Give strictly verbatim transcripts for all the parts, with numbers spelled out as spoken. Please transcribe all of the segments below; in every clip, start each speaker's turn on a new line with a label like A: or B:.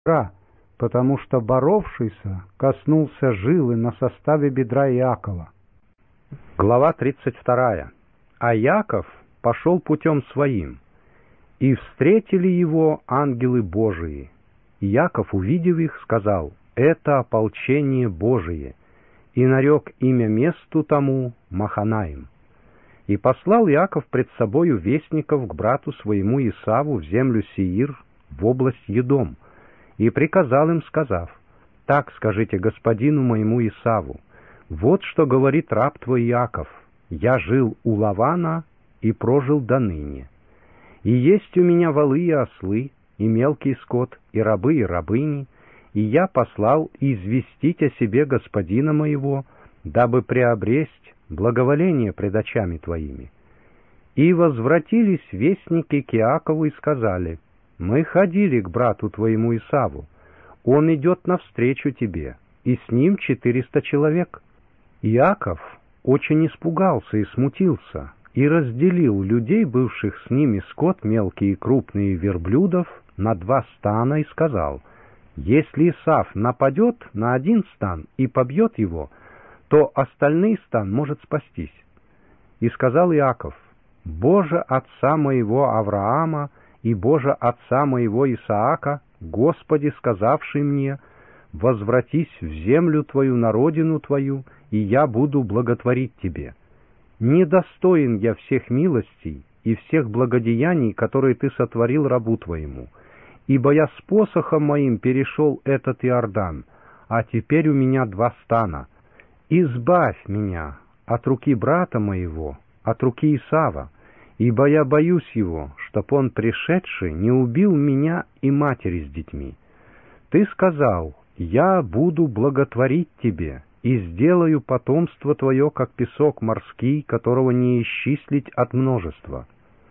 A: бедра, потому что боровшийся коснулся жилы на составе бедра Иакова. Глава тридцать вторая. А Яков пошел путем своим, и встретили его ангелы Божии. И Яков, увидев их, сказал: «Это ополчение Божие», и нарек имя месту тому Маханаим. И послал Иаков пред собою вестников к брату своему Исаву в землю Сеир, в область Едом, и приказал им, сказав: «Так скажите господину моему Исаву: вот что говорит раб твой Иаков: я жил у Лавана и прожил до ныне. И есть у меня волы и ослы, и мелкий скот, и рабы, и рабыни, и я послал известить о себе господина моего, дабы приобресть благоволение пред очами твоими. И возвратились вестники к Иакову и сказали: мы ходили к брату твоему Исаву, он идет навстречу тебе, и с ним четыреста человек». Иаков очень испугался и смутился, и разделил людей, бывших с ними, скот мелкий и крупный, верблюдов, на два стана, и сказал: если Исав нападет на один стан и побьет его, то остальный стан может спастись. И сказал Иаков: Боже отца моего Авраама и Боже отца моего Исаака, Господи, сказавший мне: возвратись в землю твою, на родину твою, и я буду благотворить тебе. Недостоин я всех милостей и всех благодеяний, которые ты сотворил рабу твоему, ибо я с посохом моим перешел этот Иордан, а теперь у меня два стана. Избавь меня от руки брата моего, от руки Исава, ибо я боюсь его, чтоб он, пришедший, не убил меня и матери с детьми. Ты сказал: я буду благотворить тебе, и сделаю потомство твое, как песок морский, которого не исчислить от множества.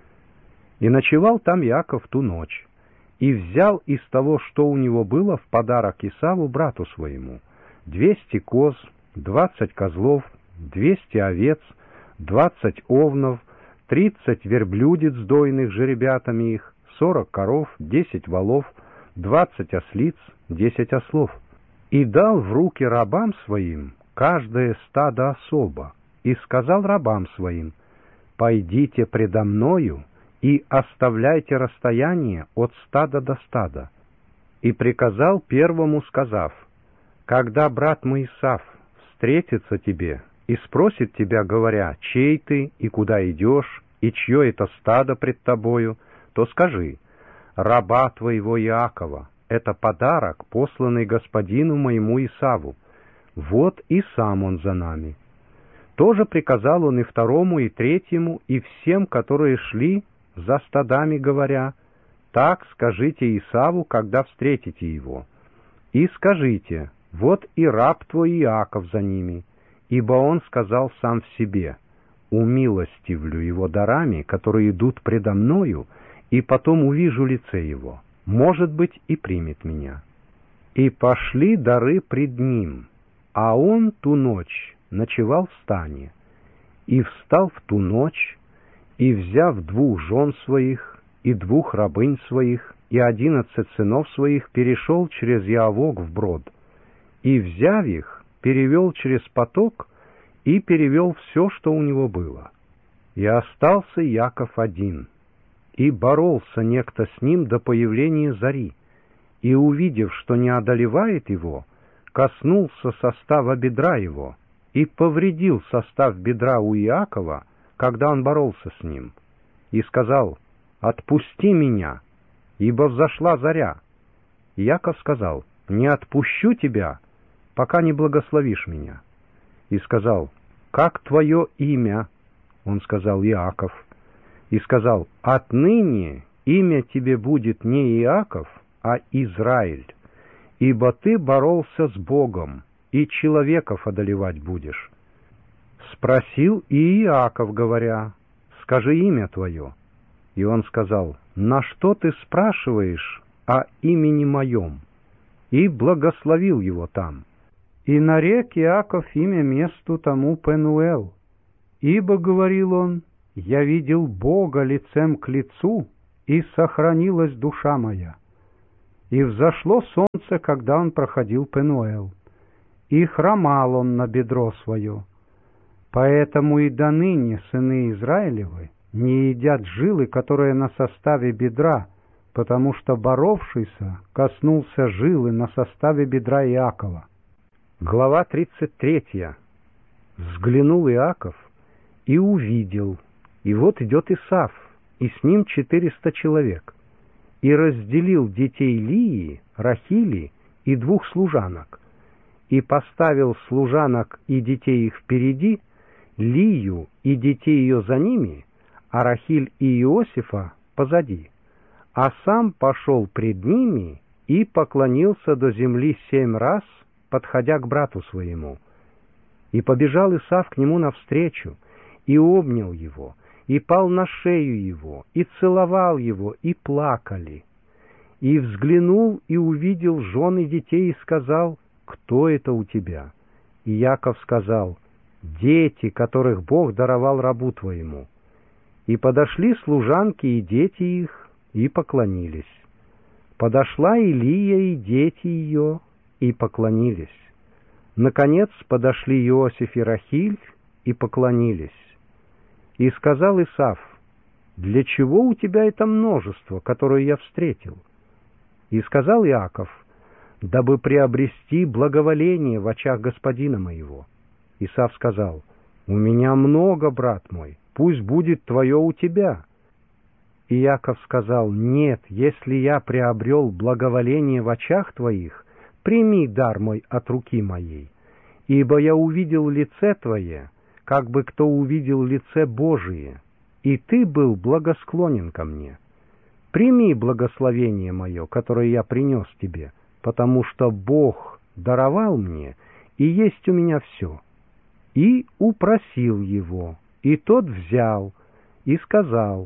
A: И ночевал там Иаков ту ночь, и взял из того, что у него было, в подарок Исаву, брату своему, двести коз, двадцать козлов, двести овец, двадцать овнов, тридцать верблюдец дойных жеребятами их, сорок коров, десять волов, двадцать ослиц, десять ослов. И дал в руки рабам своим каждое стадо особо, и сказал рабам своим: пойдите предо мною и оставляйте расстояние от стада до стада. И приказал первому, сказав: когда брат мой Исав встретится тебе и спросит тебя, говоря: чей ты и куда идешь, и чье это стадо пред тобою, то скажи: раба твоего Иакова, это подарок, посланный господину моему Исаву. Вот и сам он за нами. Тоже приказал он и второму, и третьему, и всем, которые шли за стадами, говоря: так скажите Исаву, когда встретите его. И скажите: вот и раб твой Иаков за ними, ибо он сказал сам в себе: умилостивлю его дарами, которые идут предо мною, и потом увижу лице его, может быть, и примет меня. И пошли дары пред ним, а он ту ночь ночевал в стане, и встал в ту ночь, и, взяв двух жен своих, и двух рабынь своих, и одиннадцать сынов своих, перешел через Яавок вброд, и, взяв их, перевел через поток, и перевел все, что у него было. И остался Яков один, и боролся некто с ним до появления зари, и, увидев, что не одолевает его, коснулся состава бедра его, и повредил состав бедра у Иакова, когда он боролся с ним, и сказал: «Отпусти меня, ибо взошла заря». И Иаков сказал: «Не отпущу тебя, пока не благословишь меня». И сказал: «Как твое имя?» Он сказал: «Иаков». И сказал: «Отныне имя тебе будет не Иаков, а Израиль, ибо ты боролся с Богом, и человеков одолевать будешь». Спросил и Иаков, говоря: «Скажи имя твое». И он сказал: «На что ты спрашиваешь о имени моем?» И благословил его там. И нарек Иаков имя месту тому Пенуэл, ибо, говорил он, я видел Бога лицем к лицу, и сохранилась душа моя. И взошло солнце, когда он проходил Пенуэл, и хромал он на бедро свое. Поэтому и доныне сыны Израилевы не едят жилы, которые на составе бедра, потому что боровшийся коснулся жилы на составе бедра Иакова. Глава тридцать третья. Взглянул Иаков и увидел, и вот идет Исав, и с ним четыреста человек, и разделил детей Лии, Рахили и двух служанок, и поставил служанок и детей их впереди, Лию и детей ее за ними, а Рахиль и Иосифа позади, а сам пошел пред ними и поклонился до земли семь раз, подходя к брату своему. И побежал Исав к нему навстречу, и обнял его, и пал на шею его, и целовал его, и плакали. И взглянул, и увидел жен и детей, и сказал: «Кто это у тебя?» И Яков сказал: «Дети, которых Бог даровал рабу твоему». И подошли служанки и дети их, и поклонились. Подошла и Лия и дети ее, и поклонились. Наконец подошли Иосиф и Рахиль, и поклонились. И сказал Исав: «Для чего у тебя это множество, которое я встретил?» И сказал Иаков: «Дабы приобрести благоволение в очах господина моего». Исав сказал: «У меня много, брат мой, пусть будет твое у тебя». И Иаков сказал: «Нет, если я приобрел благоволение в очах твоих, прими дар мой от руки моей, ибо я увидел лице твое, как бы кто увидел лице Божие, и ты был благосклонен ко мне. Прими благословение мое, которое я принес тебе, потому что Бог даровал мне, и есть у меня все». И упросил его, и тот взял, и сказал: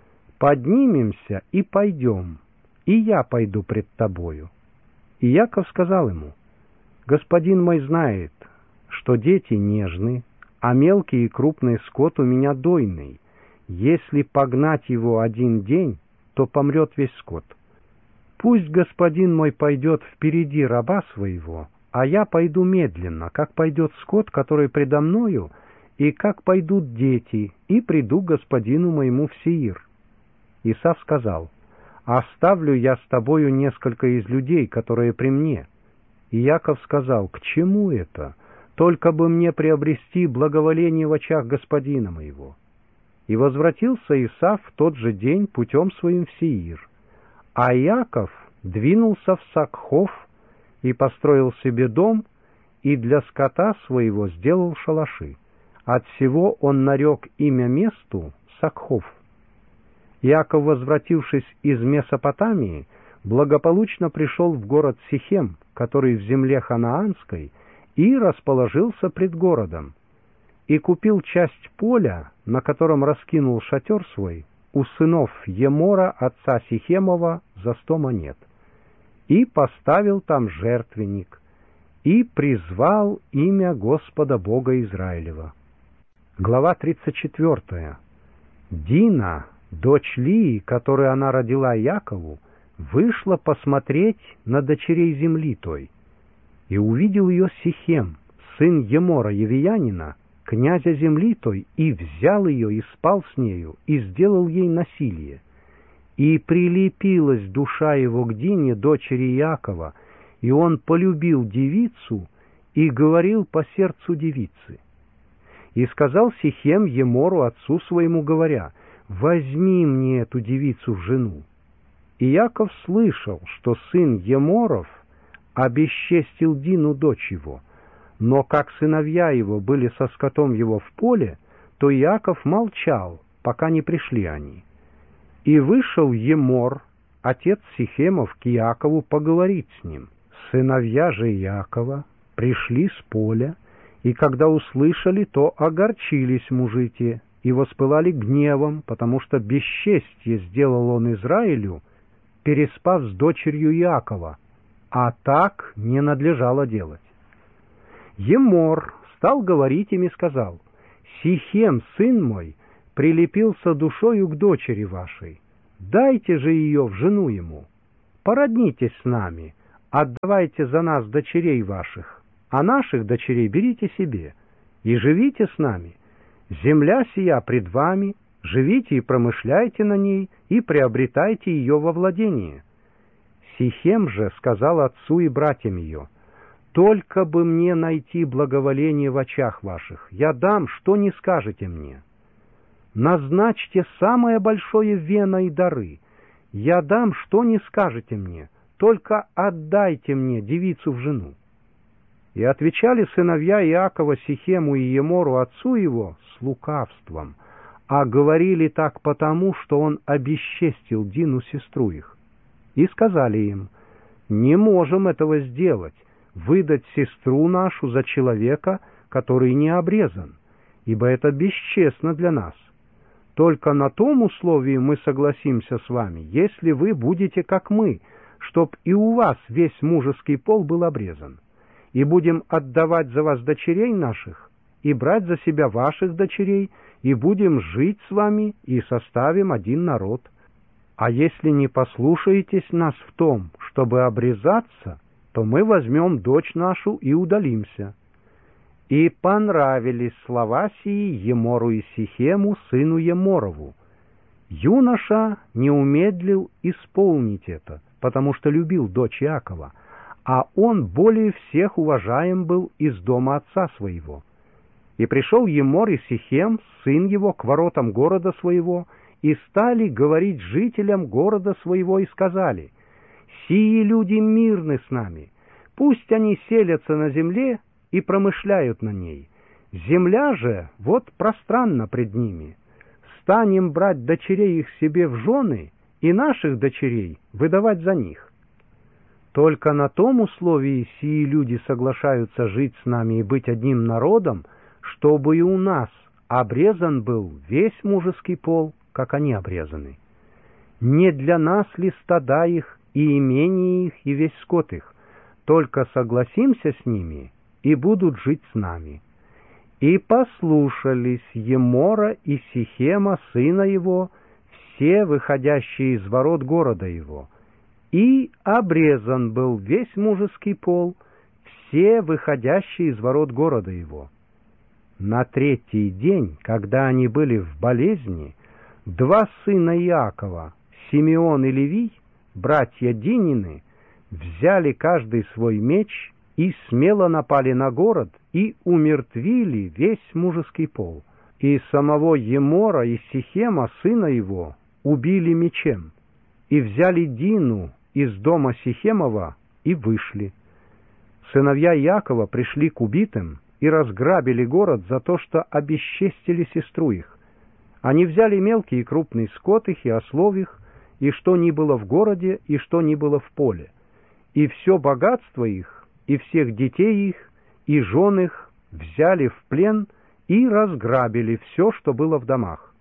A: «Поднимемся и пойдем, и я пойду пред тобою». И Яков сказал ему: «Господин мой знает, что дети нежны, а мелкий и крупный скот у меня дойный. Если погнать его один день, то помрет весь скот. Пусть господин мой пойдет впереди раба своего, а я пойду медленно, как пойдет скот, который предо мною, и как пойдут дети, и приду к господину моему в Сеир». Исав сказал: «Оставлю я с тобою несколько из людей, которые при мне». И Яков сказал: «К чему это? Только бы мне приобрести благоволение в очах господина моего». И возвратился Исав в тот же день путем своим в Сеир. А Яков двинулся в Сакхов и построил себе дом, и для скота своего сделал шалаши. Отсего он нарек имя месту Сакхов. Иаков, возвратившись из Месопотамии, благополучно пришел в город Сихем, который в земле ханаанской, и расположился пред городом, и купил часть поля, на котором раскинул шатер свой, у сынов Емора, отца Сихемова, за сто монет, и поставил там жертвенник, и призвал имя Господа Бога Израилева. Глава тридцать четвёртая. Дина, дочь Лии, которую она родила Якову, вышла посмотреть на дочерей земли той, и увидел ее Сихем, сын Емора Евиянина, князя земли той, и взял ее, и спал с нею, и сделал ей насилие. И прилепилась душа его к Дине, дочери Иакова, и он полюбил девицу и говорил по сердцу девицы. И сказал Сихем Емору, отцу своему, говоря: «Возьми мне эту девицу в жену». И Иаков слышал, что сын Еморов обесчестил Дину, дочь его, но как сыновья его были со скотом его в поле, то Иаков молчал, пока не пришли они. И вышел Емор, отец Сихемов, к Иакову поговорить с ним. Сыновья же Иакова пришли с поля, и когда услышали, то огорчились мужи те, и воспылали гневом, потому что бесчестье сделал он Израилю, переспав с дочерью Иакова, а так не надлежало делать. Емор стал говорить им и сказал: «Сихем, сын мой, прилепился душою к дочери вашей, дайте же ее в жену ему». породнитесь с нами, отдавайте за нас дочерей ваших, а наших дочерей берите себе, и живите с нами. Земля сия пред вами, живите и промышляйте на ней, и приобретайте ее во владение». Сихем же сказал отцу и братьям ее: «Только бы мне найти благоволение в очах ваших, я дам, что не скажете мне. Назначьте самое большое вено и дары, я дам, что не скажете мне, только отдайте мне девицу в жену». И отвечали сыновья Иакова Сихему и Емору отцу его с лукавством, а говорили так потому, что он обесчестил Дину, сестру их. И сказали им: «Не можем этого сделать, выдать сестру нашу за человека, который не обрезан, ибо это бесчестно для нас. Только на том условии мы согласимся с вами, если вы будете как мы, чтоб и у вас весь мужеский пол был обрезан. И будем отдавать за вас дочерей наших, и брать за себя ваших дочерей, и будем жить с вами, и составим один народ. А если не послушаетесь нас в том, чтобы обрезаться, то мы возьмем дочь нашу и удалимся». И понравились слова сии Емору и Сихему, сыну Еморову. Юноша не умедлил исполнить это, потому что любил дочь Иакова, а он более всех уважаем был из дома отца своего. И пришел Емор и Сихем, сын его, к воротам города своего, и стали говорить жителям города своего, и сказали: «Сии люди мирны с нами, пусть они селятся на земле и промышляют на ней. Земля же вот пространна пред ними. Станем брать дочерей их себе в жены и наших дочерей выдавать за них. Только на том условии сии люди соглашаются жить с нами и быть одним народом, чтобы и у нас обрезан был весь мужеский пол, как они обрезаны. Не для нас ли стада их, и имение их, и весь скот их? Только согласимся с ними, и будут жить с нами». И послушались Емора и Сихема, сына его, все выходящие из ворот города его, и обрезан был весь мужеский пол, все выходящие из ворот города его. На третий день, когда они были в болезни, два сына Иакова, Симеон и Левий, братья Динины, взяли каждый свой меч и смело напали на город и умертвили весь мужеский пол. И самого Емора и Сихема, сына его, убили мечем, и взяли Дину из дома Сихемова и вышли. Сыновья Иакова пришли к убитым и разграбили город за то, что обесчестили сестру их. Они взяли мелкий и крупный скот их и ослов их, и что ни было в городе, и что ни было в поле, и все богатство их, и всех детей их, и жен их взяли в плен и разграбили все, что было в домах.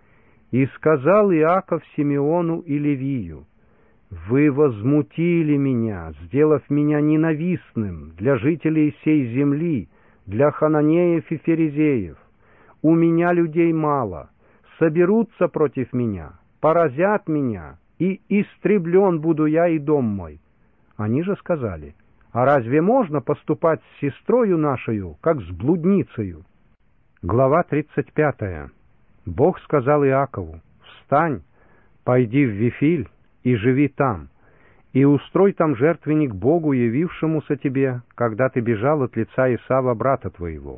A: И сказал Иаков Симеону и Левию: «Вы возмутили меня, сделав меня ненавистным для жителей сей земли, для хананеев и ферезеев. У меня людей мало, соберутся против меня, поразят меня, и истреблен буду я и дом мой». Они же сказали: «А разве можно поступать с сестрою нашею, как с блудницею?» Глава тридцать пятая. Бог сказал Иакову: «Встань, пойди в Вифиль и живи там, и устрой там жертвенник Богу, явившемуся тебе, когда ты бежал от лица Исава, брата твоего».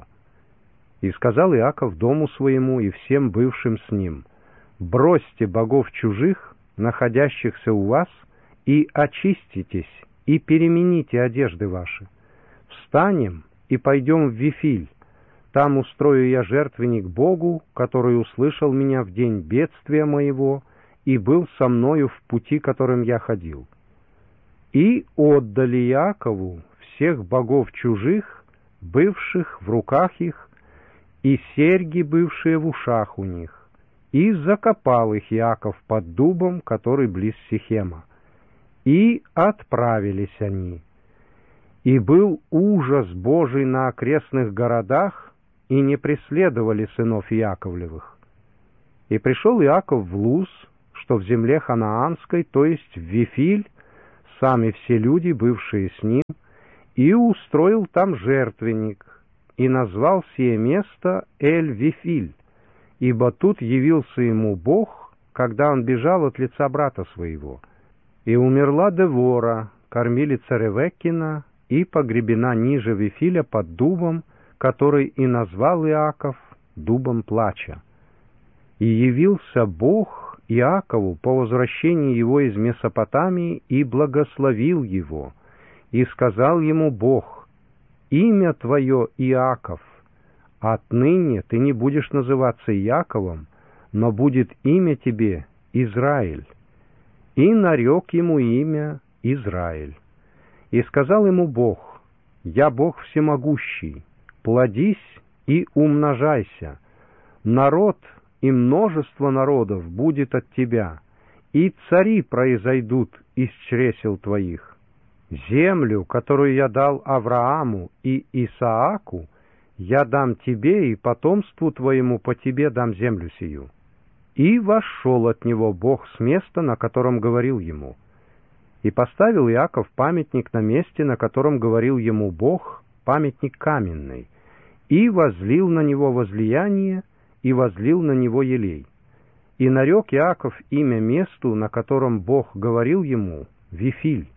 A: И сказал Иаков дому своему и всем бывшим с ним: «Бросьте богов чужих, находящихся у вас, и очиститесь, и перемените одежды ваши. Встанем и пойдем в Вифиль. Там устрою я жертвенник Богу, который услышал меня в день бедствия моего и был со мною в пути, которым я ходил». И отдали Иакову всех богов чужих, бывших в руках их, и серьги, бывшие в ушах у них, и закопал их Иаков под дубом, который близ Сихема. И отправились они. И был ужас Божий на окрестных городах, и не преследовали сынов Иаковлевых. И пришел Иаков в Луз, что в земле ханаанской, то есть в Вифиль, сам и все люди, бывшие с ним, и устроил там жертвенник, и назвал сие место Эль-Вифиль, ибо тут явился ему Бог, когда он бежал от лица брата своего. И умерла Девора, кормилица Ревеккина, и погребена ниже Вифиля под дубом, который и назвал Иаков дубом плача. И явился Бог Иакову по возвращении его из Месопотамии и благословил его, и сказал ему Бог: «Имя твое Иаков, отныне ты не будешь называться Иаковом, но будет имя тебе Израиль». И нарек ему имя Израиль. И сказал ему Бог: «Я Бог всемогущий, плодись и умножайся, народ и множество народов будет от тебя, и цари произойдут из чресел твоих. Землю, которую я дал Аврааму и Исааку, я дам тебе и потомству твоему по тебе дам землю сию». И вошел от него Бог с места, на котором говорил ему. И поставил Иаков памятник на месте, на котором говорил ему Бог, памятник каменный, и возлил на него возлияние, и возлил на него елей. И нарек Иаков имя месту, на котором Бог говорил ему, Вифиль.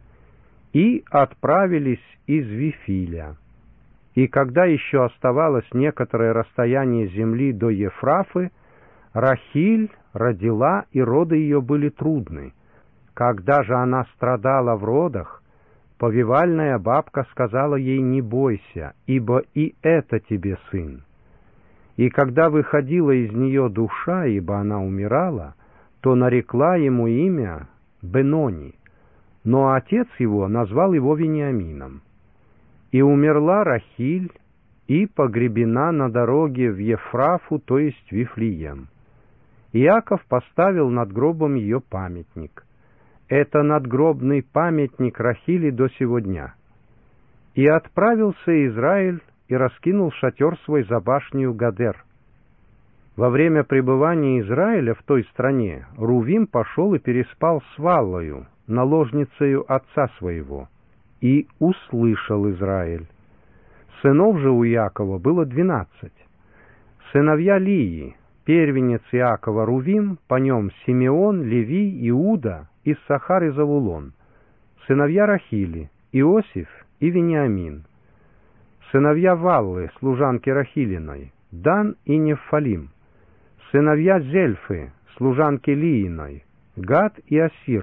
A: И отправились из Вифиля. И когда еще оставалось некоторое расстояние земли до Ефрафы, Рахиль родила, и роды ее были трудны. Когда же она страдала в родах, повивальная бабка сказала ей: «Не бойся, ибо и это тебе сын». И когда выходила из нее душа, ибо она умирала, то нарекла ему имя Бенони, но отец его назвал его Вениамином. И умерла Рахиль, и погребена на дороге в Ефрафу, то есть Вифлеем. Иаков поставил над гробом ее памятник. Это надгробный памятник Рахили до сего дня. И отправился Израиль и раскинул шатер свой за башнею Гадер. Во время пребывания Израиля в той стране Рувим пошел и переспал с Валлою, наложницею отца своего, и услышал Израиль. Сынов же у Иакова было двенадцать. Сыновья Лии, первенец Иакова Рувим, по нем Симеон, Леви, Иуда, Иссахар и Завулон. Сыновья Рахили, Иосиф и Вениамин. Сыновья Валлы, служанки Рахилиной, Дан и Нефалим. Сыновья Зельфы, служанки Лииной, Гад и Асир.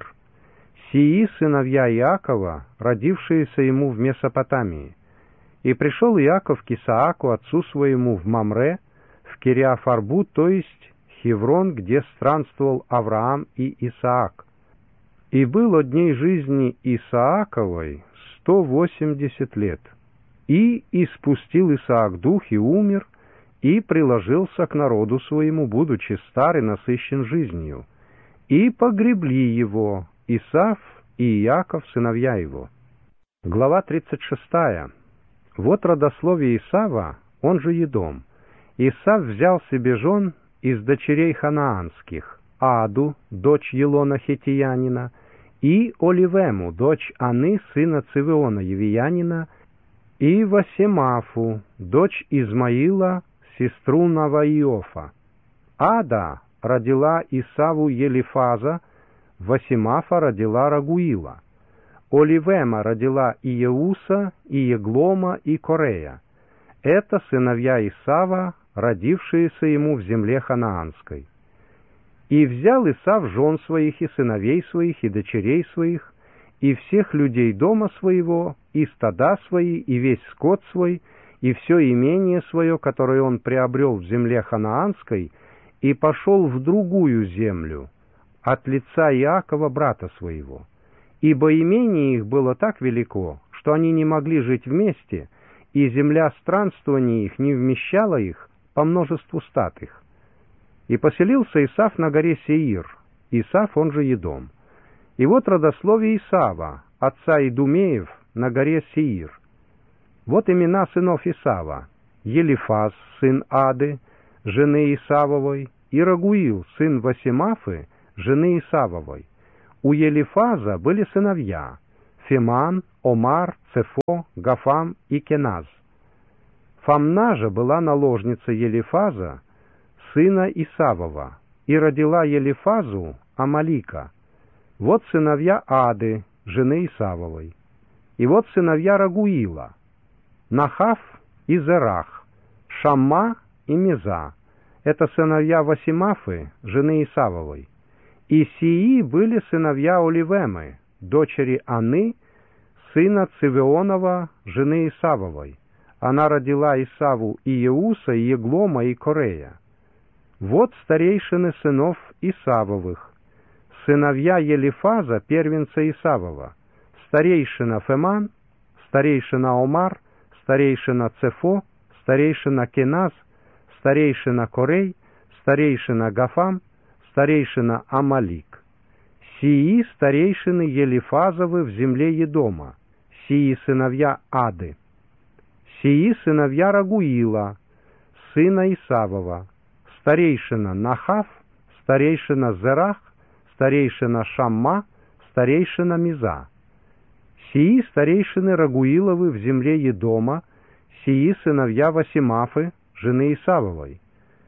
A: Сии сыновья Иакова, родившиеся ему в Месопотамии. И пришел Иаков к Исааку, отцу своему, в Мамре, в Кириафарбу, то есть Хеврон, где странствовал Авраам и Исаак. И было дней жизни Исааковой сто восемьдесят лет. И испустил Исаак дух и умер, и приложился к народу своему, будучи стар и насыщен жизнью. И погребли его Исав и Иаков, сыновья его. Глава тридцать шестая. Вот родословие Исава, он же Едом. Исав взял себе жен из дочерей ханаанских: Аду, дочь Елона хеттиянина, и Оливему, дочь Аны, сына Цивиона евиянина, и Васемафу, дочь Измаила, сестру Наваиофа. Ада родила Исаву Елифаза, Васемафа родила Рагуила. Оливема родила Иеуса, и Еглома, и Корея. Это сыновья Исава, родившиеся ему в земле ханаанской. И взял Исав жен своих, и сыновей своих, и дочерей своих, и всех людей дома своего, и стада свои, и весь скот свой, и все имение свое, которое он приобрел в земле ханаанской, и пошел в другую землю, от лица Иакова, брата своего. Ибо имение их было так велико, что они не могли жить вместе, и земля странствования их не вмещала их по множеству стад их. И поселился Исав на горе Сеир, Исав, он же Едом. И вот родословие Исава, отца Идумеев, на горе Сеир. Вот имена сынов Исава: Елифаз, сын Ады, жены Исавовой, и Рагуил, сын Васемафы, жены Исавовой. У Елифаза были сыновья: Феман, Омар, Цефо, Гафам и Кеназ. Фамна же была наложница Елифаза, сына Исавова, и родила Елифазу Амалика. Вот сыновья Ады, жены Исавовой. И вот сыновья Рагуила, Нахав и Зерах, Шамма и Меза. Это сыновья Васимафы, жены Исавовой. И сии были сыновья Оливемы, дочери Аны, сына Цивеонова, жены Исавовой. Она родила Исаву и Еуса, и Еглома, и Корея. Вот старейшины сынов Исавовых, сыновья Елифаза, первенца Исавова, старейшина Феман, старейшина Омар, старейшина Цефо, старейшина Кеназ, старейшина Корей, старейшина Гафам, старейшина Амалик. Сии старейшины Елифазовы в земле Едома, сии сыновья Ады. Сии сыновья Рагуила, сына Исавова, старейшина Нахав, старейшина Зерах, старейшина Шамма, старейшина Миза. Сии старейшины Рагуиловы в земле Едома, сии сыновья Васимафы, жены Исавовой.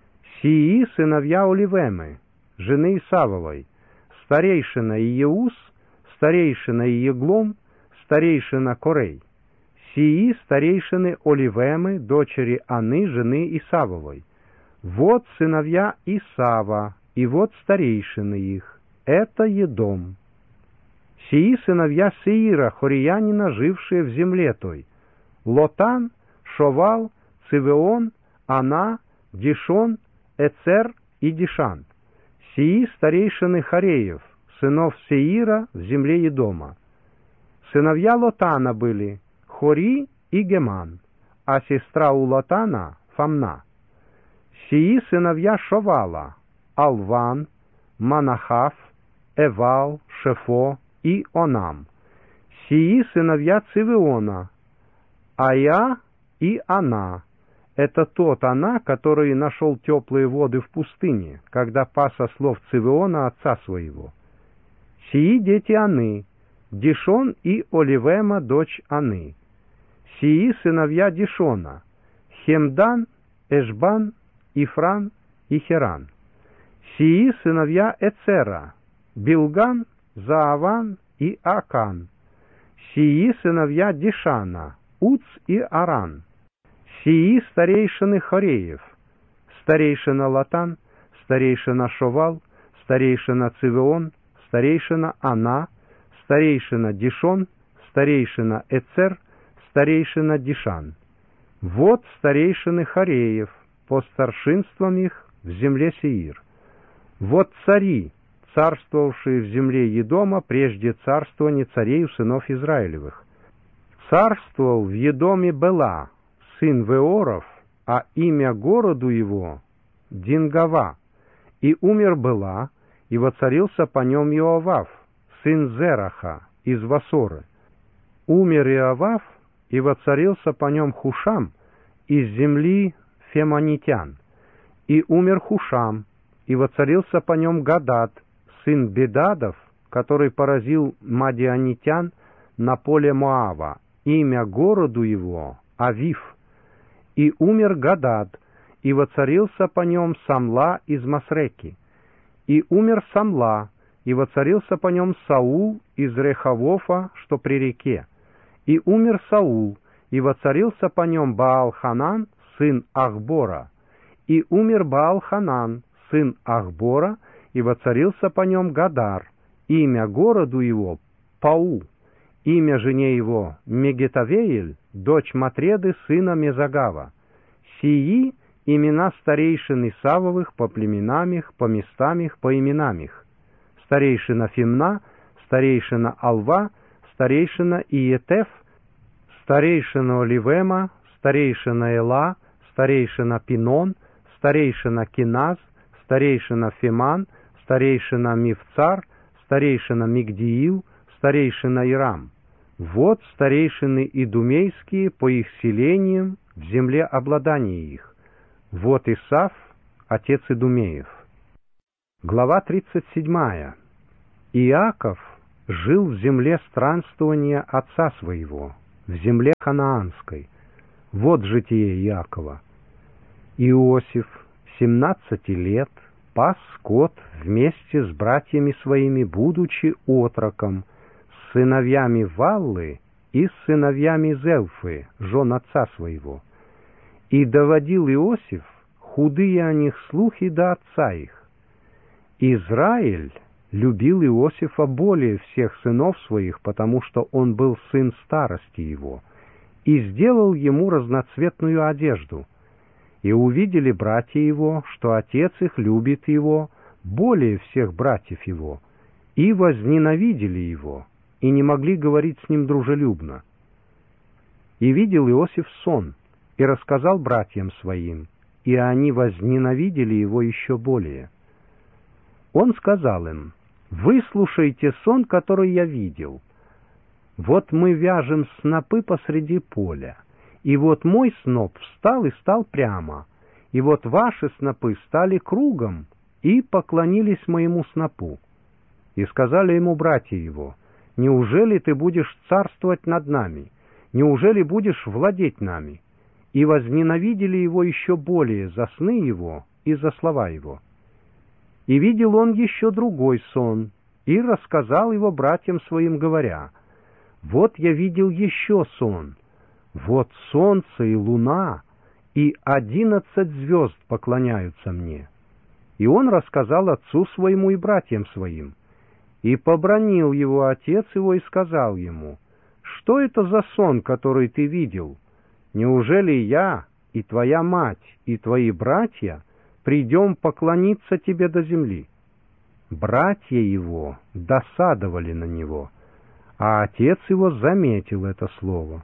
A: Сии сыновья Оливемы, жены Исавовой, старейшина Иеус, старейшина Иеглом, старейшина Корей. Сии старейшины Оливемы, дочери Аны, жены Исавовой. Вот сыновья Исава, и вот старейшины их. Это Едом. Сии сыновья Сеира, хорьянина, жившие в земле той. Лотан, Шовал, Цивеон, Ана, Дишон, Эцер и Дишан. Сии старейшины Хореев, сынов Сеира в земле Едома. Сыновья Лотана были Хори и Геман, а сестра у Лотана Фамна. Сии сыновья Шовала, Алван, Манахав, Эвал, Шефо и Онам. Сии сыновья Цивеона, Ая и Ана. Это тот Ана, который нашел теплые воды в пустыне, когда пас ослов Цивеона отца своего. Сии дети Аны, Дишон и Оливема, дочь Аны. Сии сыновья Дишона, Хемдан, Эшбан, Ифран и Херан. Сии сыновья Эцера, Билган, Зааван и Акан. Сии сыновья Дишана, Уц и Аран. Сии старейшины Хореев, старейшина Латан, старейшина Шовал, старейшина Цивеон, старейшина Ана, старейшина Дишон, старейшина Эцер, старейшина Дишан. Вот старейшины Хореев, по старшинствам их в земле Сеир. Вот цари, царствовавшие в земле Едома прежде царствования царей у сынов Израилевых. Царствовал в Едоме Бела, сын Веоров, а имя городу его — Дингава. И умер Бела, и воцарился по нем Иовав, сын Зераха, из Васоры. Умер Иовав, и воцарился по нем Хушам, из земли Фемонитян. И умер Хушам, и воцарился по нем Гадад, сын Бедадов, который поразил мадианитян на поле Моава. Имя городу его — Авив. И умер Гадад, и воцарился по нем Самла из Масреки. И умер Самла, и воцарился по нем Саул из Рехавофа, что при реке. И умер Саул, и воцарился по нем Баал-Ханан, сын Ахбора. И умер Баал-Ханан, сын Ахбора, и воцарился по нем Гадар. Имя городу его — Пау. Имя жене его — Мегетавеэль, дочь Матреды, сына Мезагава. Сии имена старейшин Исавовых по племенам их, по местам их, по именам их. Старейшина Фимна, старейшина Алва, старейшина Иетеф, старейшина Оливема, старейшина Эла, старейшина Пинон, старейшина Киназ, старейшина Феман, старейшина Мивцар, старейшина Мигдиил, старейшина Ирам. Вот старейшины идумейские по их селениям в земле обладания их. Вот Исав, отец Идумеев. Глава тридцать седьмая. Иаков жил в земле странствования отца своего, в земле ханаанской. Вот житие Иакова. Иосиф семнадцати лет пас скот вместе с братьями своими, будучи отроком, с сыновьями Валлы и с сыновьями Зелфы, жен отца своего. И доводил Иосиф худые о них слухи до отца их. Израиль любил Иосифа более всех сынов своих, потому что он был сын старости его, и сделал ему разноцветную одежду. И увидели братья его, что отец их любит его более всех братьев его, и возненавидели его, и не могли говорить с ним дружелюбно. И видел Иосиф сон, и рассказал братьям своим, и они возненавидели его еще более. Он сказал им: «Выслушайте сон, который я видел. Вот мы вяжем снопы посреди поля, и вот мой сноп встал и стал прямо, и вот ваши снопы стали кругом и поклонились моему снопу». И сказали ему братья его: «Неужели ты будешь царствовать над нами? Неужели будешь владеть нами?» И возненавидели его еще более за сны его и за слова его. И видел он еще другой сон, и рассказал его братьям своим, говоря: «Вот я видел еще сон. Вот солнце и луна, и одиннадцать звезд поклоняются мне». И он рассказал отцу своему и братьям своим. И побранил его отец его и сказал ему: «Что это за сон, который ты видел? Неужели я и твоя мать и твои братья придем поклониться тебе до земли?» Братья его досадовали на него, а отец его заметил это слово.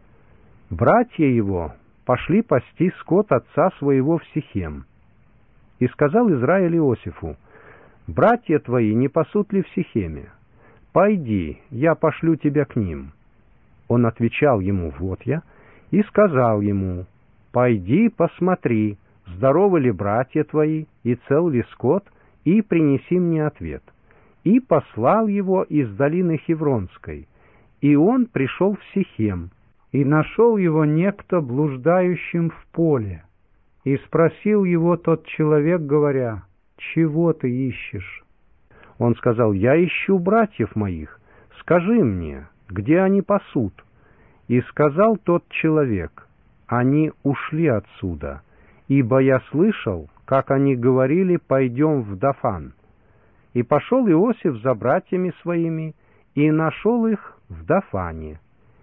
A: Братья его пошли пасти скот отца своего в Сихем. И сказал Израиль Иосифу: «Братья твои не пасут ли в Сихеме? Пойди, я пошлю тебя к ним». Он отвечал ему: «Вот я», и сказал ему: «Пойди, посмотри, здоровы ли братья твои, и цел ли скот, и принеси мне ответ». И послал его из долины Хевронской, и он пришел в Сихем, и нашел его некто блуждающим в поле, и спросил его тот человек, говоря: «Чего ты ищешь?» Он сказал: «Я ищу братьев моих, скажи мне, где они пасут?» И сказал тот человек: «Они ушли отсюда, ибо я слышал, как они говорили: пойдем в Дафан». И пошел Иосиф за братьями своими, и нашел их в Дафане.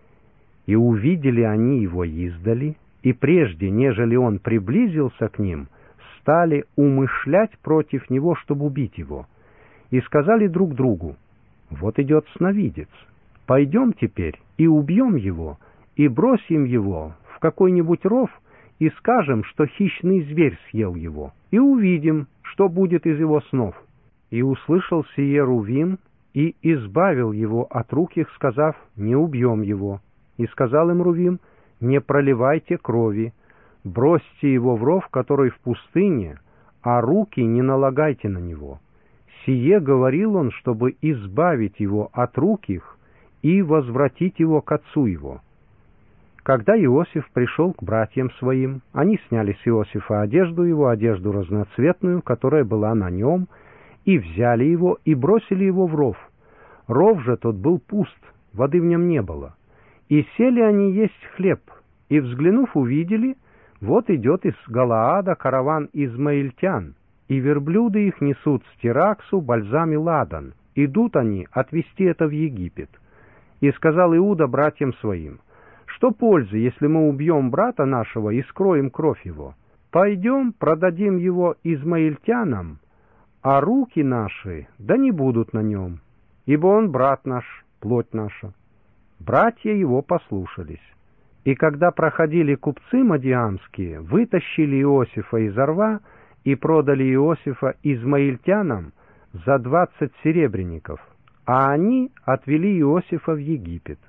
A: И увидели они его издали, и прежде, нежели он приблизился к ним, стали умышлять против него, чтобы убить его. И сказали друг другу: «Вот идет сновидец, пойдем теперь и убьем его, и бросим его в какой-нибудь ров, и скажем, что хищный зверь съел его, и увидим, что будет из его снов». И услышал сие Рувим, и избавил его от рук их, сказав: «Не убьем его». И сказал им Рувим: «Не проливайте крови, бросьте его в ров, который в пустыне, а руки не налагайте на него». Сие говорил он, чтобы избавить его от рук их и возвратить его к отцу его. Когда Иосиф пришел к братьям своим, они сняли с Иосифа одежду его, одежду разноцветную, которая была на нем, и взяли его, и бросили его в ров. Ров же тот был пуст, воды в нем не было. И сели они есть хлеб, и, взглянув, увидели, вот идет из Галаада караван измаильтян, и верблюды их несут стираксу, бальзам и ладан. Идут они отвезти это в Египет. И сказал Иуда братьям своим: «Что пользы, если мы убьем брата нашего и скроем кровь его? Пойдем, продадим его измаильтянам, а руки наши да не будут на нем, ибо он брат наш, плоть наша». Братья его послушались. И когда проходили купцы мадиамские, вытащили Иосифа из рва и продали Иосифа измаильтянам за двадцать серебряников, а они отвели Иосифа в Египет.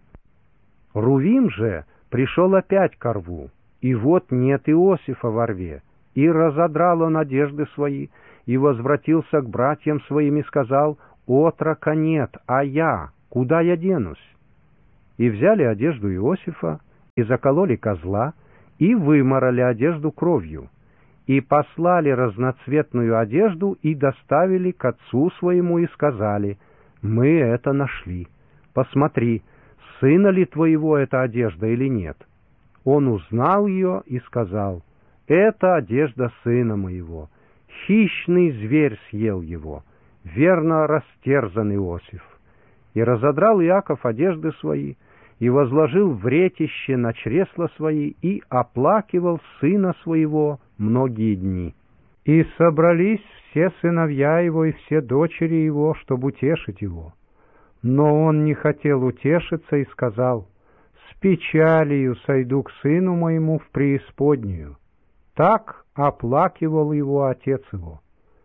A: Рувим же пришел опять ко рву, и вот нет Иосифа во рве, и разодрал он одежды свои, и возвратился к братьям своим и сказал: «Отрока нет, а я, куда я денусь? И взяли одежду Иосифа, и закололи козла, и вымарали одежду кровью, и послали разноцветную одежду, и доставили к отцу своему, и сказали: «Мы это нашли. Посмотри, сына ли твоего эта одежда или нет?» Он узнал ее и сказал: «Это одежда сына моего. Хищный зверь съел его, верно растерзан Иосиф». И разодрал Иаков одежды свои, и возложил вретище на чресла свои, и оплакивал сына своего многие дни. И собрались все сыновья его и все дочери его, чтобы утешить его. Но он не хотел утешиться и сказал: «С печалью сойду к сыну моему в преисподнюю». Так оплакивал его отец его.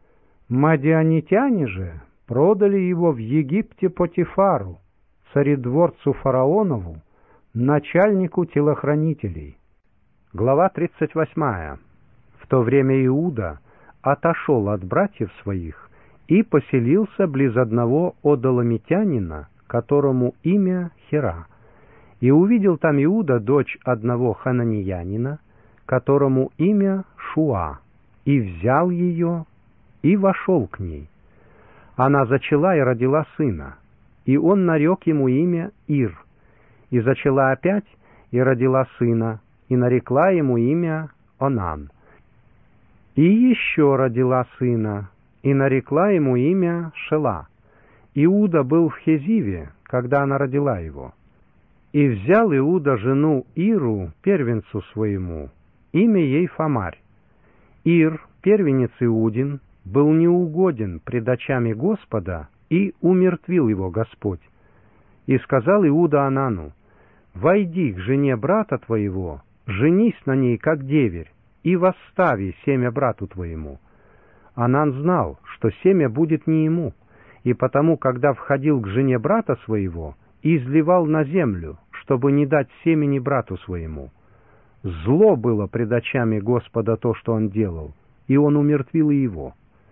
A: Мадианитяне же продали его в Египте Потифару, царедворцу фараонову, начальнику телохранителей. Глава тридцать восьмая. В то время Иуда отошел от братьев своих и поселился близ одного одоломитянина, которому имя Хира. И увидел там Иуда дочь одного хананеянина, которому имя Шуа, и взял ее, и вошел к ней. Она зачала и родила сына, и он нарек ему имя Ир, и зачала опять, и родила сына, и нарекла ему имя Онан. И еще родила сына, и нарекла ему имя Шела. Иуда был в Хезиве, когда она родила его. И взял Иуда жену Иру, первенцу своему, имя ей Фамарь. Ир, первенец Иудин, был неугоден пред очами Господа, и умертвил его Господь. И сказал Иуда Анану: «Войди к жене брата твоего, женись на ней, как деверь, и восстави семя брату твоему». Анан знал, что семя будет не ему, и потому, когда входил к жене брата своего, изливал на землю, чтобы не дать семени брату своему. Зло было пред очами Господа то, что он делал, и он умертвил и его.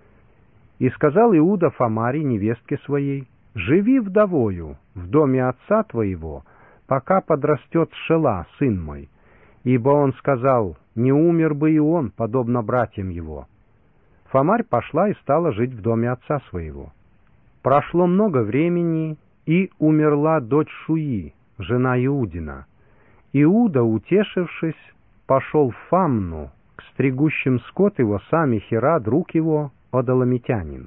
A: И сказал Иуда Фамаре, невестке своей: «Живи вдовою в доме отца твоего, пока подрастет Шела, сын мой». Ибо он сказал: «Не умер бы и он, подобно братьям его». Фамарь пошла и стала жить в доме отца своего. Прошло много времени, и умерла дочь Шуи, жена Иудина. Иуда, утешившись, пошел в Фамну, к стригущим скот его сами Хира, друг его, одоломитянин.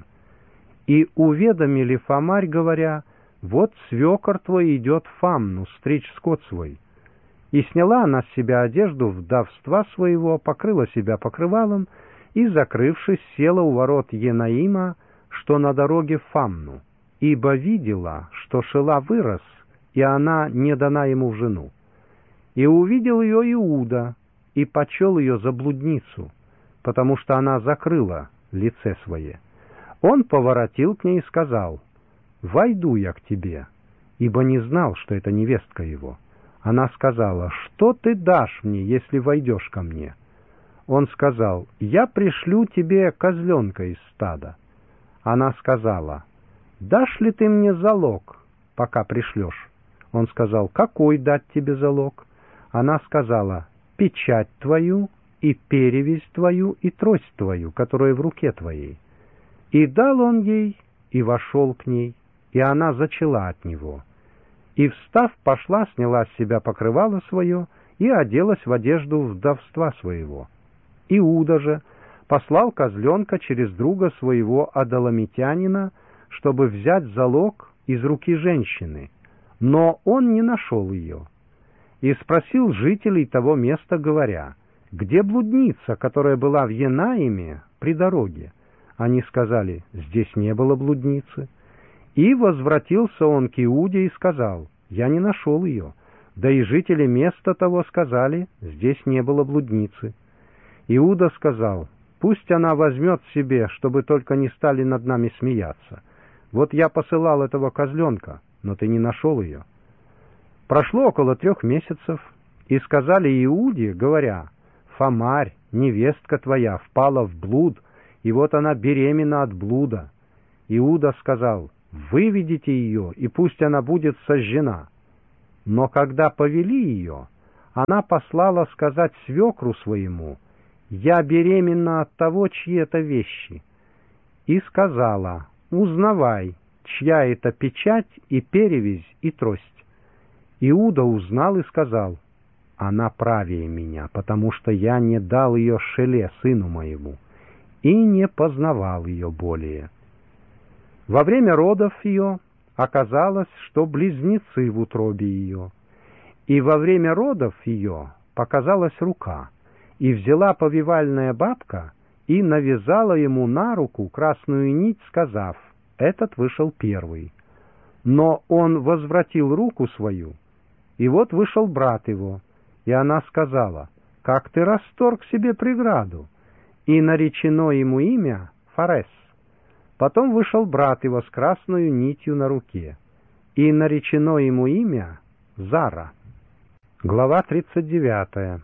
A: И уведомили Фамарь, говоря: «Вот свекор твой идет в Фамну стричь скот свой». И сняла она с себя одежду вдовства своего, покрыла себя покрывалом, и, закрывшись, села у ворот Енаима, что на дороге в Фамну, ибо видела, что Шела вырос, и она не дана ему в жену. И увидел ее Иуда, и почел ее за блудницу, потому что она закрыла лице свое. Он поворотил к ней и сказал: «Войду я к тебе», ибо не знал, что это невестка его. Она сказала: «Что ты дашь мне, если войдешь ко мне?» Он сказал: «Я пришлю тебе козленка из стада». Она сказала: «Дашь ли ты мне залог, пока пришлешь?» Он сказал: «Какой дать тебе залог?» Она сказала: «Печать твою, и перевязь твою, и трость твою, которая в руке твоей». И дал он ей, и вошел к ней, и она зачала от него. И, встав, пошла, сняла с себя покрывало свое, и оделась в одежду вдовства своего. Иуда же послал козленка через друга своего одоломитянина, чтобы взять залог из руки женщины, но он не нашел ее. И спросил жителей того места, говоря: «Где блудница, которая была в Енаиме при дороге?» Они сказали: «Здесь не было блудницы». И возвратился он к Иуде и сказал: «Я не нашел ее». Да и жители места того сказали: «Здесь не было блудницы». Иуда сказал: «Пусть она возьмет себе, чтобы только не стали над нами смеяться. Вот я посылал этого козленка, но ты не нашел ее». Прошло около трех месяцев, и сказали Иуде, говоря: «Фамарь, невестка твоя, впала в блуд, и вот она беременна от блуда». Иуда сказал: выведите ее, и пусть она будет сожжена. Но когда повели ее, она послала сказать свекру своему: «Я беременна от того, чьи это вещи». И сказала: «Узнавай, чья это печать и перевязь и трость». Иуда узнал и сказал: «Она правее меня, потому что я не дал ее Шеле, сыну моему, и не познавал ее более». Во время родов ее оказалось, что близнецы в утробе ее, и во время родов ее показалась рука, и взяла повивальная бабка и навязала ему на руку красную нить, сказав: «Этот вышел первый». Но он возвратил руку свою, и вот вышел брат его, и она сказала: «Как ты расторг себе преграду?» И наречено ему имя Фарес. Потом вышел брат его с красную нитью на руке, и наречено ему имя Зара. Глава тридцать девятая.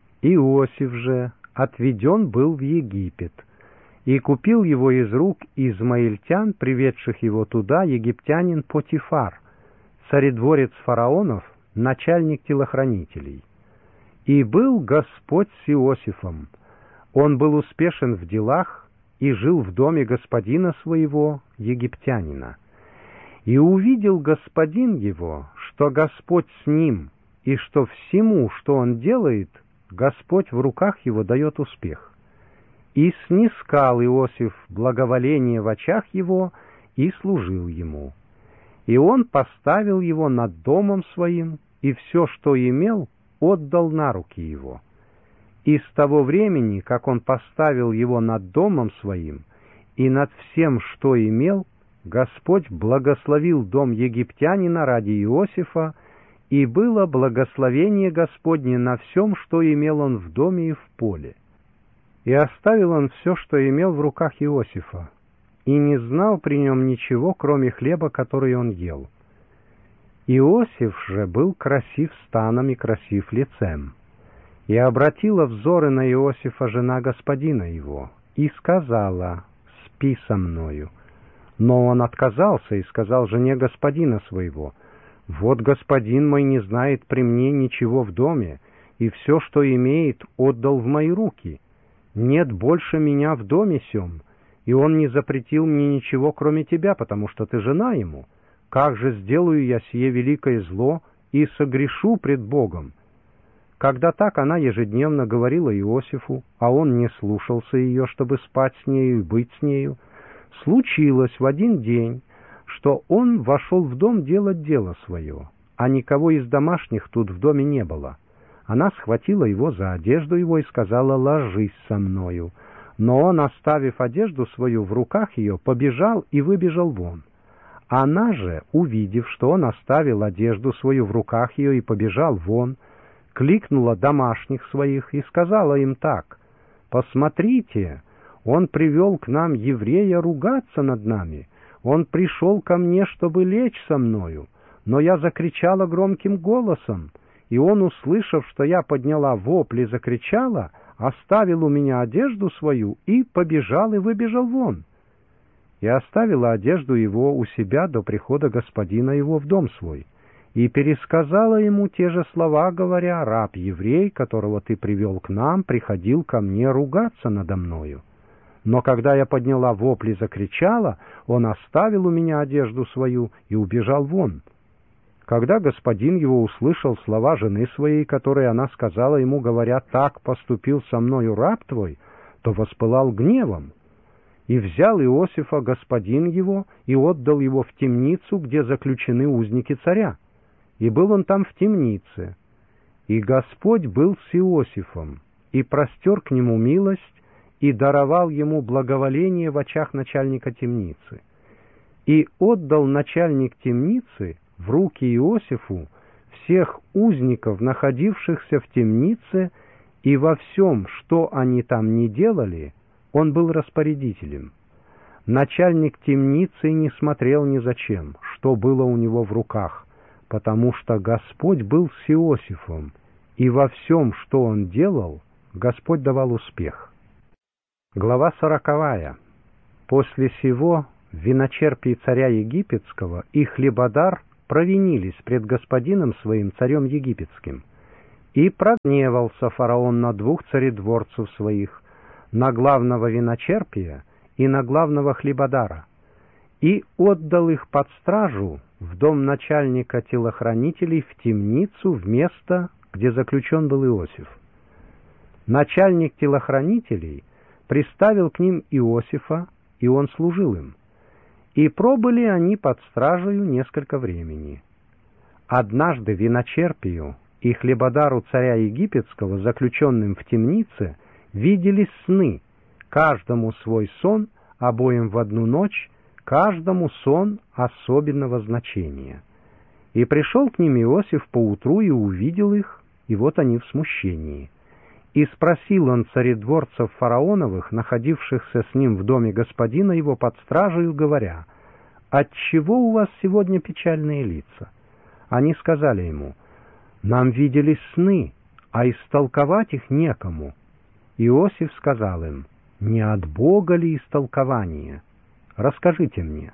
A: Иосиф же отведен был в Египет, и купил его из рук измаильтян, приведших его туда, египтянин Потифар, царедворец фараонов, начальник телохранителей. И был Господь с Иосифом. Он был успешен в делах и жил в доме господина своего, египтянина. И увидел господин его, что Господь с ним, и что всему, что он делает, Господь в руках его дает успех. И снискал Иосиф благоволение в очах его и служил ему. И он поставил его над домом своим, и все, что имел, отдал на руки его. И с того времени, как он поставил его над домом своим и над всем, что имел, Господь благословил дом египтянина ради Иосифа, и было благословение Господне на всем, что имел он в доме и в поле. И оставил он все, что имел в руках Иосифа, и не знал при нем ничего, кроме хлеба, который он ел. Иосиф же был красив станом и красив лицем. И обратила взоры на Иосифа жена господина его, и сказала: «Спи со мною». Но он отказался и сказал жене господина своего: «Вот господин мой не знает при мне ничего в доме, и все, что имеет, отдал в мои руки. Нет больше меня в доме сем, и он не запретил мне ничего, кроме тебя, потому что ты жена ему. Как же сделаю я сие великое зло и согрешу пред Богом?» Когда так она ежедневно говорила Иосифу, а он не слушался ее, чтобы спать с нею и быть с нею, случилось в один день, что он вошел в дом делать дело свое, а никого из домашних тут в доме не было. Она схватила его за одежду его и сказала: «Ложись со мною». Но он, оставив одежду свою в руках ее, побежал и выбежал вон. Она же, увидев, что он оставил одежду свою в руках ее и побежал вон, кликнула домашних своих и сказала им так: «Посмотрите, он привел к нам еврея ругаться над нами. Он пришел ко мне, чтобы лечь со мною, но я закричала громким голосом, и он, услышав, что я подняла вопль и закричала, оставил у меня одежду свою и побежал и выбежал вон». И оставила одежду его у себя до прихода господина его в дом свой, и пересказала ему те же слова, говоря: «Раб-еврей, которого ты привел к нам, приходил ко мне ругаться надо мною. Но когда я подняла вопль и закричала, он оставил у меня одежду свою и убежал вон». Когда господин его услышал слова жены своей, которые она сказала ему, говоря: «Так поступил со мною раб твой», то воспылал гневом. И взял Иосифа господин его и отдал его в темницу, где заключены узники царя. И был он там в темнице. И Господь был с Иосифом, и простер к нему милость, и даровал ему благоволение в очах начальника темницы. И отдал начальник темницы в руки Иосифу всех узников, находившихся в темнице, и во всем, что они там не делали, он был распорядителем. Начальник темницы не смотрел ни зачем, что было у него в руках, потому что Господь был с Иосифом, и во всем, что он делал, Господь давал успех. Глава сороковая. После сего виночерпий царя египетского и хлебодар провинились пред господином своим царем египетским. И прогневался фараон на двух царедворцев своих, на главного виночерпия и на главного хлебодара, и отдал их под стражу в дом начальника телохранителей в темницу в место, где заключен был Иосиф. Начальник телохранителей приставил к ним Иосифа, и он служил им. И пробыли они под стражею несколько времени. Однажды виночерпию и хлебодару царя египетского, заключенным в темнице, виделись сны, каждому свой сон, обоим в одну ночь, каждому сон особенного значения. И пришел к ним Иосиф поутру и увидел их, и вот они в смущении. И спросил он царедворцев фараоновых, находившихся с ним в доме господина его под стражею, говоря: «Отчего у вас сегодня печальные лица?» Они сказали ему: «Нам виделись сны, а истолковать их некому». Иосиф сказал им: «Не от Бога ли истолкование? Расскажите мне».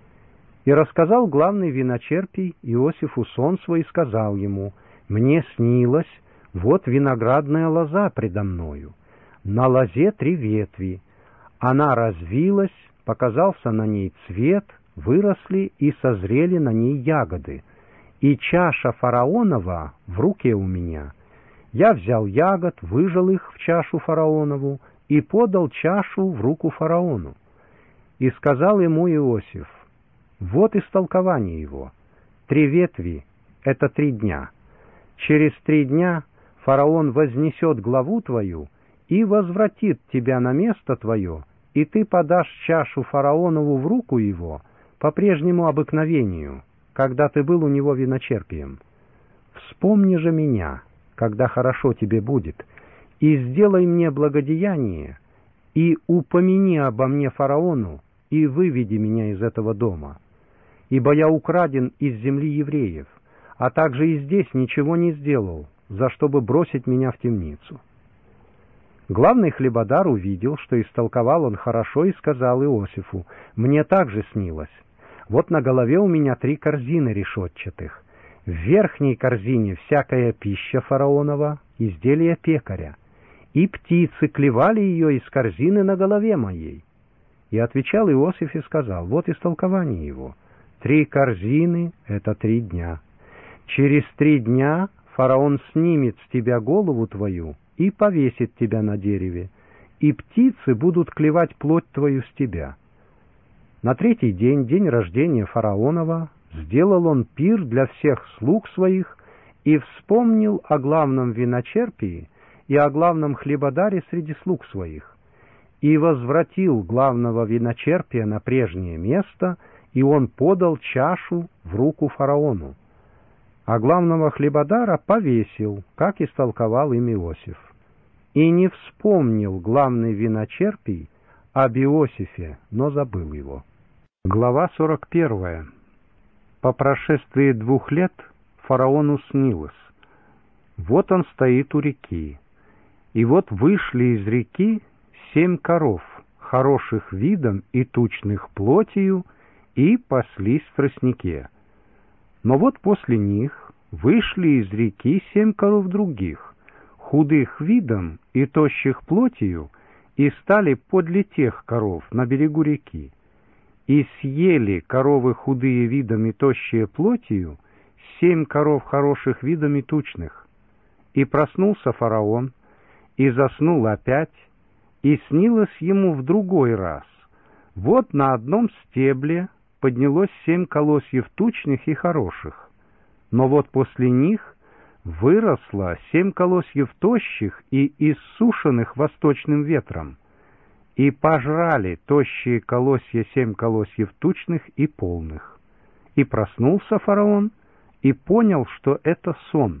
A: И рассказал главный виночерпий Иосифу сон свой и сказал ему: «Мне снилось, вот виноградная лоза предо мною, на лозе три ветви, она развилась, показался на ней цвет, выросли и созрели на ней ягоды, и чаша фараонова в руке у меня. Я взял ягод, выжал их в чашу фараонову и подал чашу в руку фараону. И сказал ему Иосиф: вот истолкование его. Три ветви — это три дня. Через три дня фараон вознесет главу твою и возвратит тебя на место твое, и ты подашь чашу фараонову в руку его по прежнему обыкновению, когда ты был у него виночерпием. Вспомни же меня, когда хорошо тебе будет, и сделай мне благодеяние, и упомяни обо мне фараону, и выведи меня из этого дома. Ибо я украден из земли евреев, а также и здесь ничего не сделал, за чтобы бросить меня в темницу». Главный хлебодар увидел, что истолковал он хорошо, и сказал Иосифу: «Мне также снилось. Вот на голове у меня три корзины решетчатых. В верхней корзине всякая пища фараонова, изделия пекаря, и птицы клевали ее из корзины на голове моей». И отвечал Иосиф и сказал: вот истолкование его. Три корзины — это три дня. Через три дня фараон снимет с тебя голову твою и повесит тебя на дереве, и птицы будут клевать плоть твою с тебя. На третий день, день рождения фараонова, сделал он пир для всех слуг своих и вспомнил о главном виночерпии и о главном хлебодаре среди слуг своих, и возвратил главного виночерпия на прежнее место, и он подал чашу в руку фараону, а главного хлебодара повесил, как истолковал им Иосиф. И не вспомнил главный виночерпий об Иосифе, но забыл его. Глава сорок первая. По прошествии двух лет фараону снилось: вот он стоит у реки, и вот вышли из реки семь коров, хороших видом и тучных плотью, и паслись в тростнике. Но вот после них вышли из реки семь коров других, худых видом и тощих плотью, и стали подле тех коров на берегу реки. И съели коровы худые видом и тощие плотью семь коров хороших видом и тучных. И проснулся фараон, и заснул опять, и снилось ему в другой раз: вот на одном стебле поднялось семь колосьев тучных и хороших, но вот после них выросло семь колосьев тощих и иссушенных восточным ветром, и пожрали тощие колосья семь колосьев тучных и полных. И проснулся фараон, и понял, что это сон.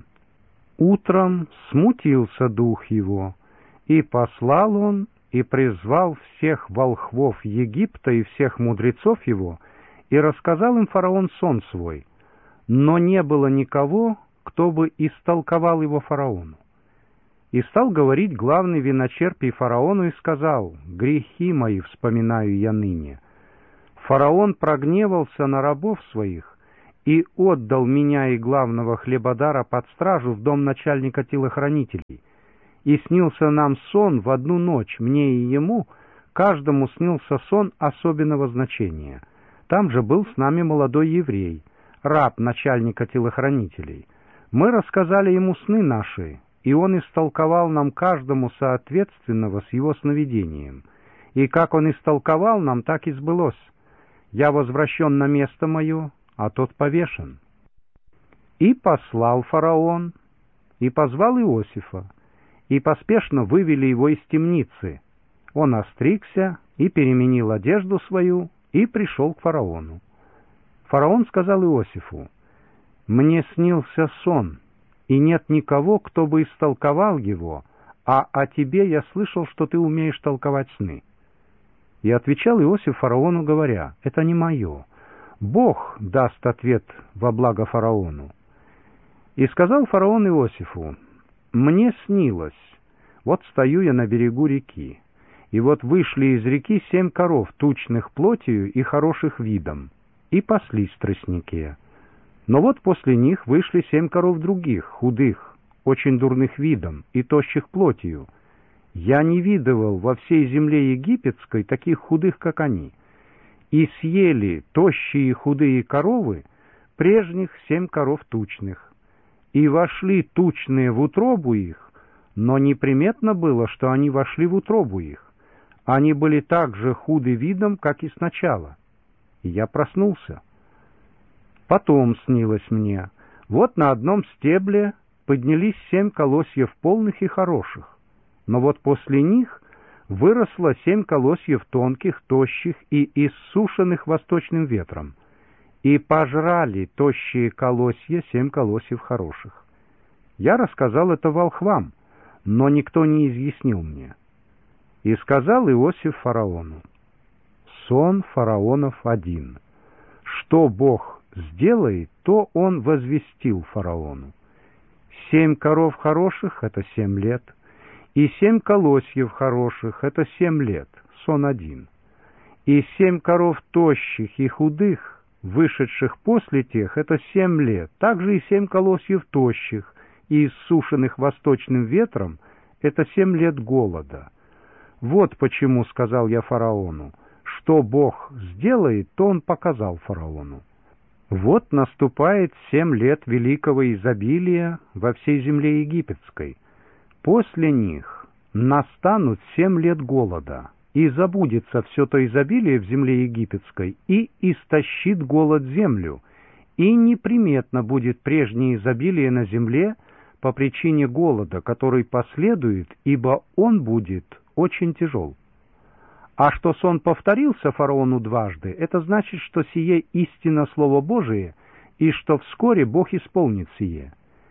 A: Утром смутился дух его, и послал он, и призвал всех волхвов Египта и всех мудрецов его, и рассказал им фараон сон свой, но не было никого, кто бы истолковал его фараону. И стал говорить главный виночерпий фараону и сказал: грехи мои вспоминаю я ныне. Фараон прогневался на рабов своих и отдал меня и главного хлебодара под стражу в дом начальника телохранителей. И снился нам сон в одну ночь, мне и ему, каждому снился сон особенного значения. Там же был с нами молодой еврей, раб начальника телохранителей. Мы рассказали ему сны наши, и он истолковал нам каждому соответственного с его сновидением. И как он истолковал нам, так и сбылось. Я возвращен на место мое, а тот повешен. И послал фараон, и позвал Иосифа, и поспешно вывели его из темницы. Он остригся и переменил одежду свою, и пришел к фараону. Фараон сказал Иосифу: «Мне снился сон, и нет никого, кто бы истолковал его, а о тебе я слышал, что ты умеешь толковать сны». И отвечал Иосиф фараону, говоря: «Это не мое. Бог даст ответ во благо фараону». И сказал фараон Иосифу: «Мне снилось, вот стою я на берегу реки, и вот вышли из реки семь коров, тучных плотью и хороших видом, и паслись в тростнике. Но вот после них вышли семь коров других, худых, очень дурных видом и тощих плотью. Я не видывал во всей земле египетской таких худых, как они. И съели тощие и худые коровы прежних семь коров тучных. И вошли тучные в утробу их, но неприметно было, что они вошли в утробу их. Они были так же худы видом, как и сначала. И я проснулся. Потом снилось мне: вот на одном стебле поднялись семь колосьев полных и хороших, но вот после них выросло семь колосьев тонких, тощих и иссушенных восточным ветром, и пожрали тощие колосья семь колосьев хороших. Я рассказал это волхвам, но никто не изъяснил мне. И сказал Иосиф фараону: сон фараонов один. Что Бог сделает, то он возвестил фараону. Семь коров хороших — это семь лет, и семь колосьев хороших — это семь лет, сон один. И семь коров тощих и худых, вышедших после тех, это семь лет, также и семь колосьев тощих и иссушенных восточным ветром, это семь лет голода. Вот почему, сказал я фараону, что Бог сделает, то он показал фараону. Вот наступает семь лет великого изобилия во всей земле египетской. После них настанут семь лет голода, и забудется все то изобилие в земле египетской, и истощит голод землю, и неприметно будет прежнее изобилие на земле по причине голода, который последует, ибо он будет очень тяжел. А что сон повторился фараону дважды, это значит, что сие истинно Слово Божие, и что вскоре Бог исполнит сие.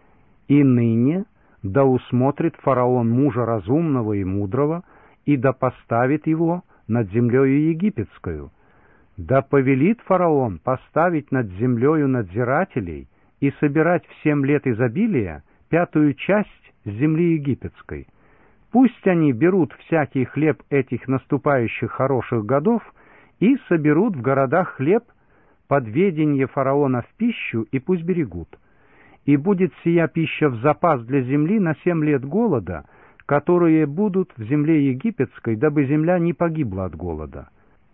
A: И ныне да усмотрит фараон мужа разумного и мудрого, и да поставит его над землею египетскую. Да повелит фараон поставить над землею надзирателей и собирать в семь лет изобилия пятую часть земли египетской. Пусть они берут всякий хлеб этих наступающих хороших годов и соберут в городах хлеб под веденье фараона в пищу, и пусть берегут. И будет сия пища в запас для земли на семь лет голода, которые будут в земле египетской, дабы земля не погибла от голода.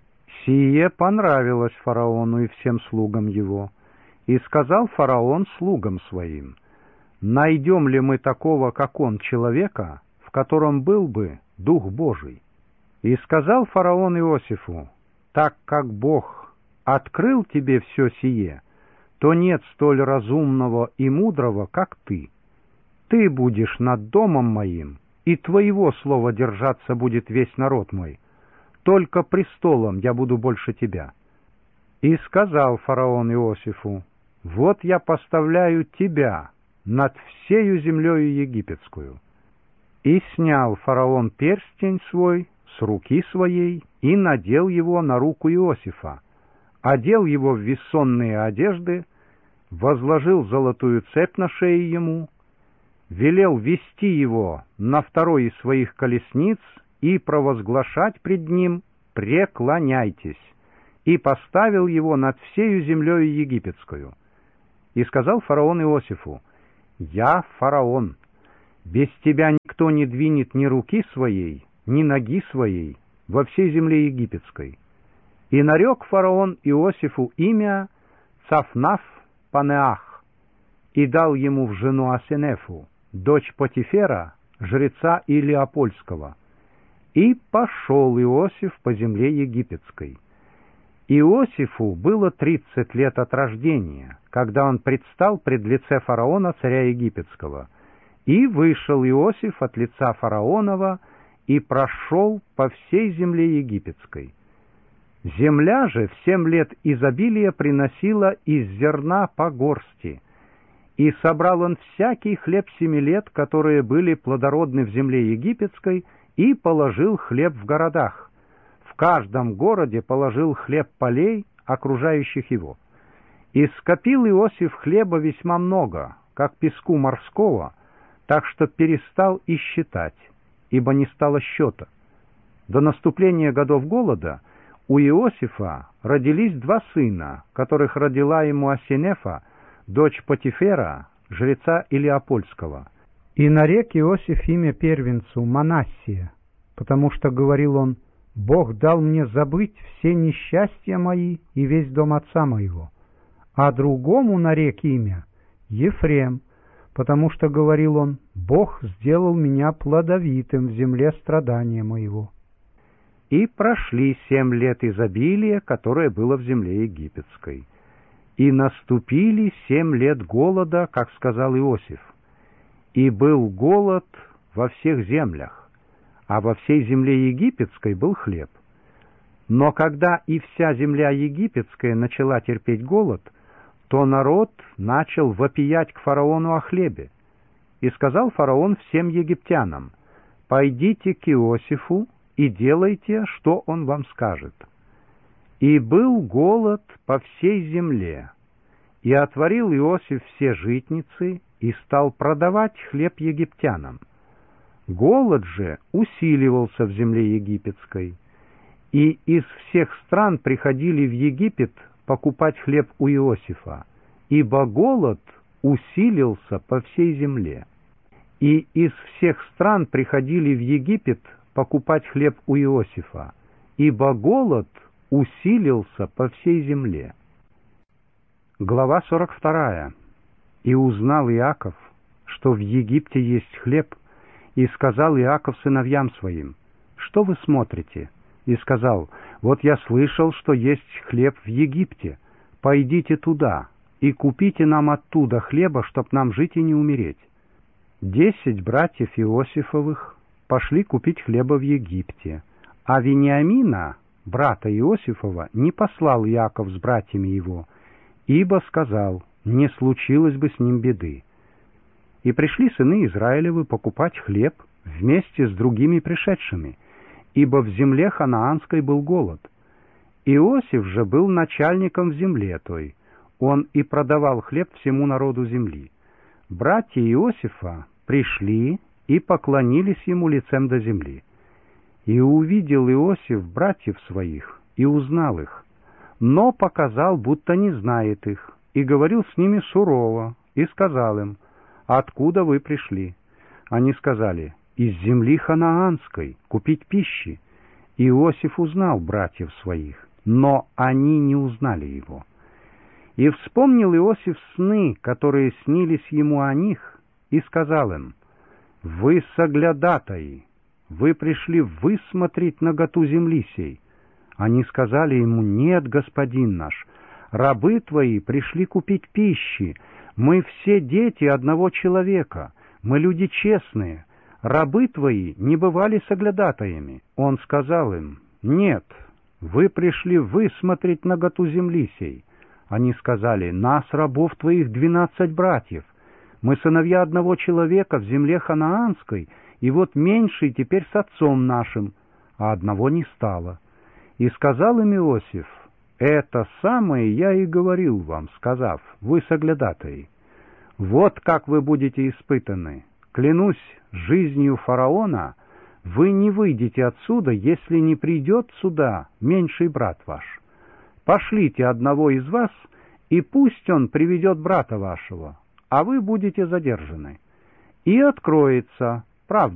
A: Сие понравилось фараону и всем слугам его. И сказал фараон слугам своим: найдем ли мы такого, как он, человека, в котором был бы Дух Божий? И сказал фараон Иосифу: так как Бог открыл тебе все сие, то нет столь разумного и мудрого, как ты. Ты будешь над домом моим, и твоего слова держаться будет весь народ мой. Только престолом я буду больше тебя. И сказал фараон Иосифу: вот я поставляю тебя над всею землею египетскую. И снял фараон перстень свой с руки своей и надел его на руку Иосифа, одел его в вессонные одежды, возложил золотую цепь на шее ему, велел вести его на второй из своих колесниц и провозглашать пред ним: преклоняйтесь, и поставил его над всею землею египетскую. И сказал фараон Иосифу: «Я фараон, без тебя никто не двинет ни руки своей, ни ноги своей во всей земле египетской». И нарек фараон Иосифу имя Цафнаф-Панеах, и дал ему в жену Асенефу, дочь Потифера, жреца Илиопольского. И пошел Иосиф по земле египетской. Иосифу было тридцать лет от рождения, когда он предстал пред лице фараона, царя египетского. И вышел Иосиф от лица фараонова и прошел по всей земле египетской. Земля же в семь лет изобилия приносила из зерна по горсти, и собрал он всякий хлеб семи лет, которые были плодородны в земле египетской, и положил хлеб в городах. В каждом городе положил хлеб полей, окружающих его. И скопил Иосиф хлеба весьма много, как песку морского, так что перестал и считать, ибо не стало счета. До наступления годов голода у Иосифа родились два сына, которых родила ему Асенефа, дочь Потифера, жреца Илиопольского. И нарек Иосиф имя первенцу Манассия, потому что, говорил он, «Бог дал мне забыть все несчастья мои и весь дом отца моего». А другому нарек имя Ефрем, потому что, говорил он, «Бог сделал меня плодовитым в земле страдания моего». И прошли семь лет изобилия, которое было в земле египетской. И наступили семь лет голода, как сказал Иосиф. И был голод во всех землях, а во всей земле египетской был хлеб. Но когда и вся земля египетская начала терпеть голод, то народ начал вопиять к фараону о хлебе. И сказал фараон всем египтянам: «Пойдите к Иосифу и делайте, что он вам скажет». И был голод по всей земле, и отворил Иосиф все житницы и стал продавать хлеб египтянам. Голод же усиливался в земле египетской, и из всех стран приходили в Египет покупать хлеб у Иосифа, ибо голод усилился по всей земле. И из всех стран приходили в Египет покупать хлеб у Иосифа, ибо голод усилился по всей земле. Глава сорок вторая. И узнал Иаков, что в Египте есть хлеб, и сказал Иаков сыновьям своим: «Что вы смотрите?» И сказал: «Вот я слышал, что есть хлеб в Египте. Пойдите туда и купите нам оттуда хлеба, чтоб нам жить и не умереть». Десять братьев Иосифовых пошли купить хлеба в Египте, а Вениамина, брата Иосифова, не послал Иаков с братьями его, ибо сказал: не случилось бы с ним беды. И пришли сыны Израилевы покупать хлеб вместе с другими пришедшими, ибо в земле ханаанской был голод. Иосиф же был начальником в земле той, он и продавал хлеб всему народу земли. Братья Иосифа пришли и поклонились ему лицем до земли. И увидел Иосиф братьев своих и узнал их, но показал, будто не знает их, и говорил с ними сурово, и сказал им: «Откуда вы пришли?» Они сказали: «Из земли ханаанской, купить пищи». Иосиф узнал братьев своих, но они не узнали его. И вспомнил Иосиф сны, которые снились ему о них, и сказал им: «Вы соглядатаи, вы пришли высмотреть наготу земли сей». Они сказали ему: «Нет, господин наш, рабы твои пришли купить пищи. Мы все дети одного человека, мы люди честные. Рабы твои не бывали соглядатаями». Он сказал им: «Нет, вы пришли высмотреть наготу земли сей». Они сказали: «Нас, рабов твоих, двенадцать братьев. Мы сыновья одного человека в земле ханаанской, и вот меньший теперь с отцом нашим, а одного не стало». И сказал им Иосиф: «Это самое я и говорил вам, сказав: вы соглядатаи. Вот как вы будете испытаны. Клянусь жизнью фараона, вы не выйдете отсюда, если не придет сюда меньший брат ваш. Пошлите одного из вас, и пусть он приведет брата вашего, а вы будете задержаны. И откроется,